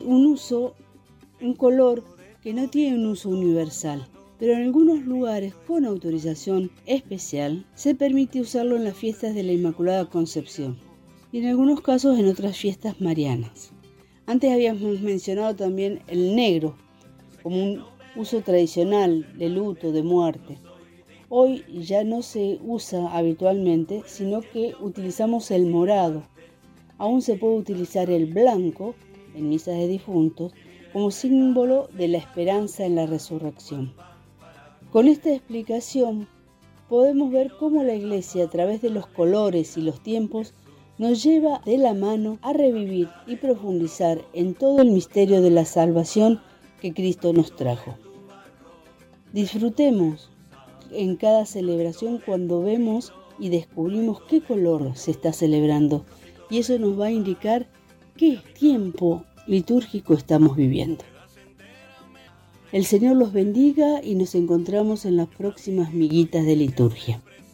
un color que no tiene un uso universal, pero en algunos lugares con autorización especial se permite usarlo en las fiestas de la Inmaculada Concepción y en algunos casos en otras fiestas marianas. Antes habíamos mencionado también el negro como un uso tradicional de luto, de muerte. Hoy ya no se usa habitualmente, sino que utilizamos el morado. Aún se puede utilizar el blanco en misas de difuntos como símbolo de la esperanza en la resurrección. Con esta explicación podemos ver cómo la Iglesia, a través de los colores y los tiempos, nos lleva de la mano a revivir y profundizar en todo el misterio de la salvación que Cristo nos trajo. Disfrutemos en cada celebración cuando vemos y descubrimos qué color se está celebrando, y eso nos va a indicar qué tiempo litúrgico estamos viviendo. El Señor los bendiga y nos encontramos en las próximas miguitas de liturgia.